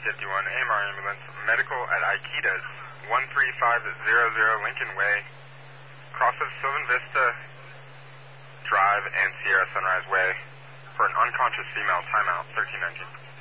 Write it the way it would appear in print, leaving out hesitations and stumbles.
AMR ambulance, medical at Aikida's, 13500 Lincoln Way, cross of Sylvan Vista Drive and Sierra Sunrise Way, for an unconscious female, timeout, 1319.